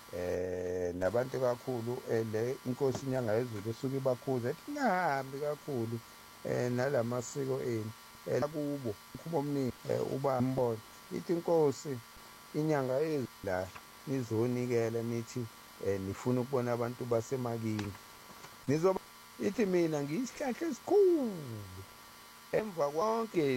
nabantu kakhulu le inkosi inyanga yezulu esuke ibakhuza ethi ningahambi kakhulu nalamasiko enu kubo kubo omningi uba mbona ithi inkosi inyanga yezulu la nizonikela nithi nifuna ukubona abantu basemakini nizoba ithi mina ngiyisihlahla esikhulu emva konke